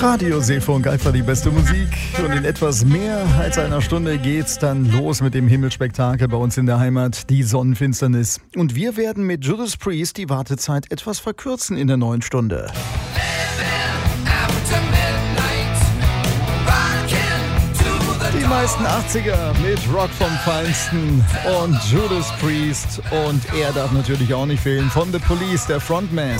Radio Seefunk, einfach die beste Musik. Und in etwas mehr als einer Stunde geht's dann los mit dem Himmelspektakel bei uns in der Heimat, die Sonnenfinsternis. Und wir werden mit Judas Priest die Wartezeit etwas verkürzen in der neuen Stunde. Die meisten 80er mit Rock vom Feinsten und Judas Priest. Und er darf natürlich auch nicht fehlen, von The Police, der Frontman.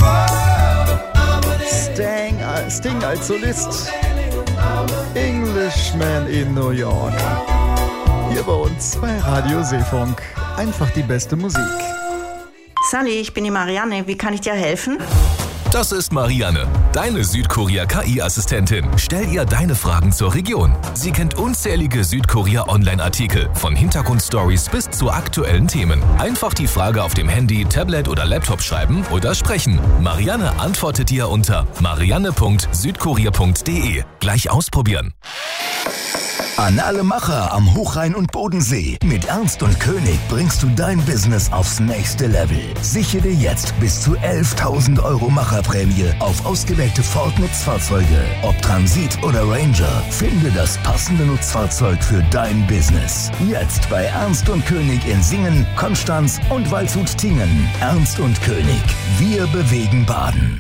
Sting als Solist. Englishman in New York. Hier bei uns bei Radio Seefunk. Einfach die beste Musik. Sally, ich bin die Marianne. Wie kann ich dir helfen? Das ist Marianne, deine Südkorea-KI-Assistentin. Stell ihr deine Fragen zur Region. Sie kennt unzählige Südkorea-Online-Artikel, von Hintergrundstories bis zu aktuellen Themen. Einfach die Frage auf dem Handy, Tablet oder Laptop schreiben oder sprechen. Marianne antwortet dir unter marianne.südkorea.de. Gleich ausprobieren. An alle Macher am Hochrhein und Bodensee. Mit Ernst und König bringst du dein Business aufs nächste Level. Sichere jetzt bis zu 11.000 € Macherprämie auf ausgewählte Ford-Nutzfahrzeuge. Ob Transit oder Ranger, finde das passende Nutzfahrzeug für dein Business. Jetzt bei Ernst und König in Singen, Konstanz und Waldshut-Tiengen. Ernst und König. Wir bewegen Baden.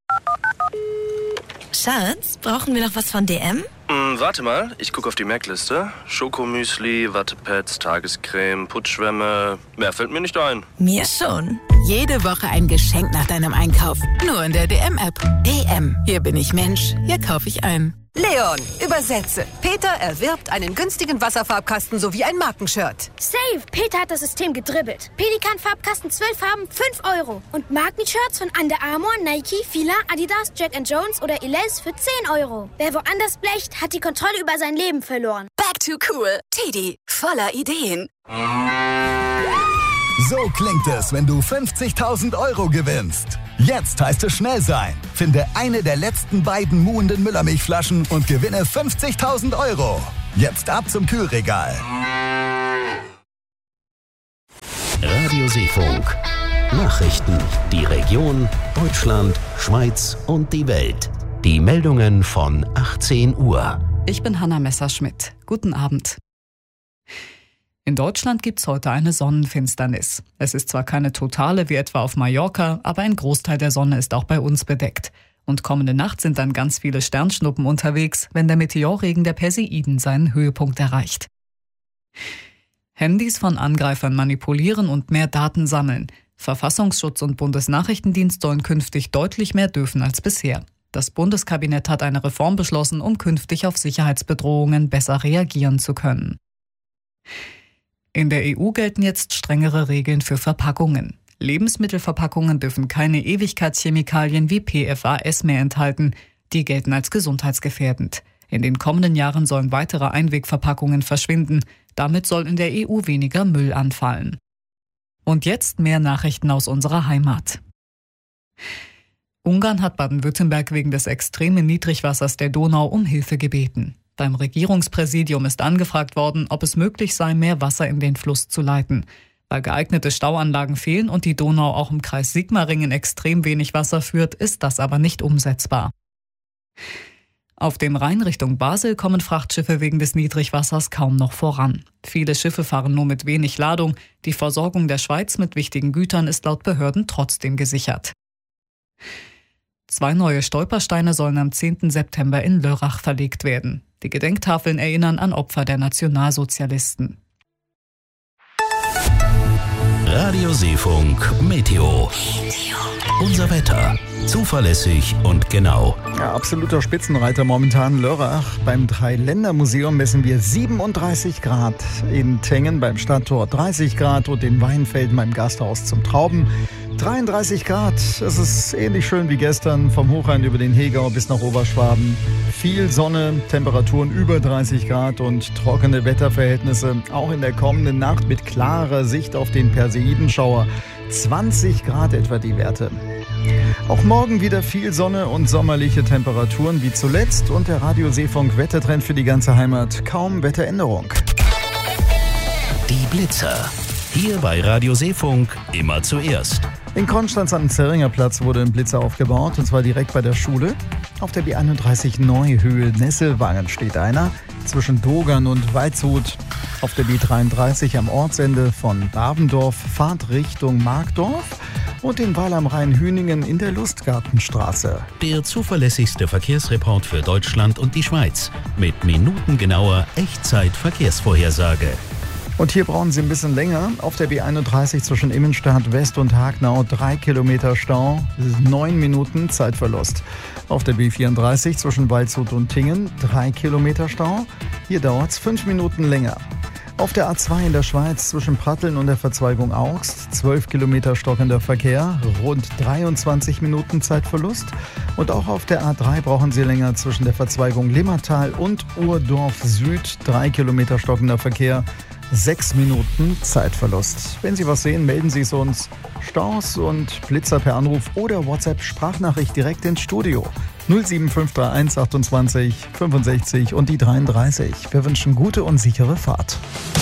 Schatz, brauchen wir noch was von DM? Warte mal, ich gucke auf die Merkliste. Schokomüsli, Wattepads, Tagescreme, Putzschwämme. Mehr fällt mir nicht ein. Mir schon. Jede Woche ein Geschenk nach deinem Einkauf. Nur in der DM-App. DM. Hier bin ich Mensch. Hier kaufe ich ein. Leon, übersetze. Peter erwirbt einen günstigen Wasserfarbkasten sowie ein Markenshirt. Safe! Peter hat das System gedribbelt. Pelikan-Farbkasten 12 Farben, 5 €. Und Markenshirts von Under Armour, Nike, Fila, Adidas, Jack & Jones oder Elize für 10 €. Wer woanders blecht, hat die Kontrolle über sein Leben verloren. Back to cool. Teddy, voller Ideen. So klingt es, wenn du 50.000 € gewinnst. Jetzt heißt es schnell sein. Finde eine der letzten beiden muhenden Müllermilchflaschen und gewinne 50.000 €. Jetzt ab zum Kühlregal. Radio Seefunk. Nachrichten. Die Region, Deutschland, Schweiz und die Welt. Die Meldungen von 18 Uhr. Ich bin Hanna Messerschmidt. Guten Abend. In Deutschland gibt's heute eine Sonnenfinsternis. Es ist zwar keine totale wie etwa auf Mallorca, aber ein Großteil der Sonne ist auch bei uns bedeckt. Und kommende Nacht sind dann ganz viele Sternschnuppen unterwegs, wenn der Meteorregen der Perseiden seinen Höhepunkt erreicht. Handys von Angreifern manipulieren und mehr Daten sammeln. Verfassungsschutz und Bundesnachrichtendienst sollen künftig deutlich mehr dürfen als bisher. Das Bundeskabinett hat eine Reform beschlossen, um künftig auf Sicherheitsbedrohungen besser reagieren zu können. In der EU gelten jetzt strengere Regeln für Verpackungen. Lebensmittelverpackungen dürfen keine Ewigkeitschemikalien wie PFAS mehr enthalten. Die gelten als gesundheitsgefährdend. In den kommenden Jahren sollen weitere Einwegverpackungen verschwinden. Damit soll in der EU weniger Müll anfallen. Und jetzt mehr Nachrichten aus unserer Heimat. Ungarn hat Baden-Württemberg wegen des extremen Niedrigwassers der Donau um Hilfe gebeten. Beim Regierungspräsidium ist angefragt worden, ob es möglich sei, mehr Wasser in den Fluss zu leiten. Weil geeignete Stauanlagen fehlen und die Donau auch im Kreis Sigmaringen extrem wenig Wasser führt, ist das aber nicht umsetzbar. Auf dem Rhein Richtung Basel kommen Frachtschiffe wegen des Niedrigwassers kaum noch voran. Viele Schiffe fahren nur mit wenig Ladung. Die Versorgung der Schweiz mit wichtigen Gütern ist laut Behörden trotzdem gesichert. 2 neue Stolpersteine sollen am 10. September in Lörrach verlegt werden. Die Gedenktafeln erinnern an Opfer der Nationalsozialisten. Radio Seefunk Meteo. Unser Wetter. Zuverlässig und genau. Ja, absoluter Spitzenreiter momentan Lörrach. Beim Dreiländermuseum messen wir 37 Grad. In Tengen beim Stadttor 30 Grad und in Weinfelden beim Gasthaus zum Trauben 33 Grad. Es ist ähnlich schön wie gestern, vom Hochrhein über den Hegau bis nach Oberschwaben. Viel Sonne, Temperaturen über 30 Grad und trockene Wetterverhältnisse. Auch in der kommenden Nacht mit klarer Sicht auf den Perseidenschauer. 20 Grad etwa die Werte. Auch morgen wieder viel Sonne und sommerliche Temperaturen wie zuletzt. Und der Radio Seefunk Wettertrend für die ganze Heimat. Kaum Wetteränderung. Die Blitzer. Hier bei Radio Seefunk immer zuerst. In Konstanz am Zerringer Platz wurde ein Blitzer aufgebaut, und zwar direkt bei der Schule. Auf der B31 Neuhöhe-Nesselwangen steht einer. Zwischen Dogern und Waldshut. Auf der B33 am Ortsende von Bavendorf Fahrt Richtung Markdorf. Und in Weil am Rhein-Hüningen in der Lustgartenstraße. Der zuverlässigste Verkehrsreport für Deutschland und die Schweiz. Mit minutengenauer Echtzeit-Verkehrsvorhersage. Und hier brauchen Sie ein bisschen länger. Auf der B31 zwischen Immenstadt West und Hagnau 3 Kilometer Stau, 9 Minuten Zeitverlust. Auf der B34 zwischen Waldshut und Tingen 3 Kilometer Stau. Hier dauert es 5 Minuten länger. Auf der A2 in der Schweiz zwischen Pratteln und der Verzweigung Augst 12 Kilometer stockender Verkehr, rund 23 Minuten Zeitverlust. Und auch auf der A3 brauchen Sie länger zwischen der Verzweigung Limmertal und Urdorf Süd 3 Kilometer stockender Verkehr, 6 Minuten Zeitverlust. Wenn Sie was sehen, melden Sie es uns. Staus und Blitzer per Anruf oder WhatsApp-Sprachnachricht direkt ins Studio. 07531 28 65 und die 33. Wir wünschen gute und sichere Fahrt.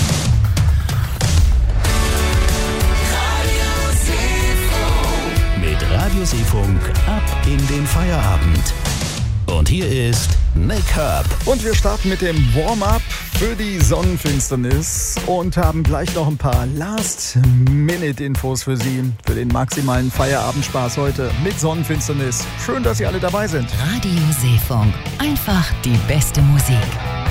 Mit Radio Seefunk ab in den Feierabend. Und hier ist Nick Herb. Und wir starten mit dem Warm-up für die Sonnenfinsternis und haben gleich noch ein paar Last-Minute-Infos für Sie, für den maximalen Feierabendspaß heute mit Sonnenfinsternis. Schön, dass Sie alle dabei sind. Radio Seefunk. Einfach die beste Musik.